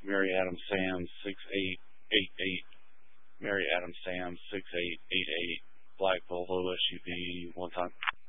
Mary Adam Sam 6888. Mary Adam Sam 6888. Black Volvo SUV, one time.